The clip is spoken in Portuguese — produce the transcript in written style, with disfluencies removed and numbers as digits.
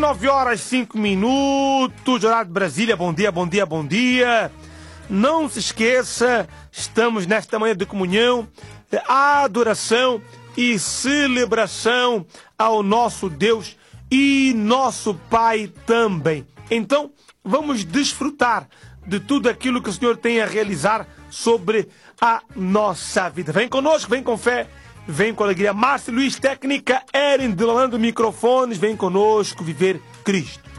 9 horas 5 minutos, horário de Brasília. Bom dia, bom dia, bom dia. Não se esqueça, estamos nesta manhã de comunhão, adoração e celebração ao nosso Deus e nosso Pai também. Então, vamos desfrutar de tudo aquilo que o Senhor tem a realizar sobre a nossa vida. Vem conosco, vem com fé, vem com alegria. Márcio Luiz, técnica, Erin, do microfones, vem conosco viver Cristo.